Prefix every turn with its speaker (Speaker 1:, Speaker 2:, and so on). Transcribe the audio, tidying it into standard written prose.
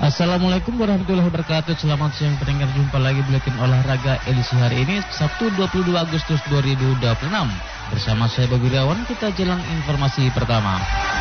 Speaker 1: Assalamualaikum warahmatullahi wabarakatuh. Selamat siang pendengar, jumpa lagi Buletin Olahraga edisi hari ini Sabtu 22 Agustus 2026. Bersama saya Bobi Irawan, kita jelang informasi pertama.